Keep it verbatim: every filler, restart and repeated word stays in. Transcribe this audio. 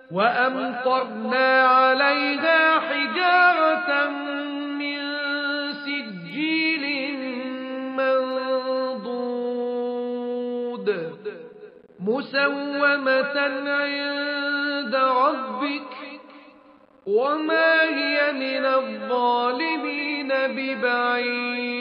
وأمطرنا عليها حجارة من سجيل منضود مسومة عند ربك وما هي من الظالمين ببعيد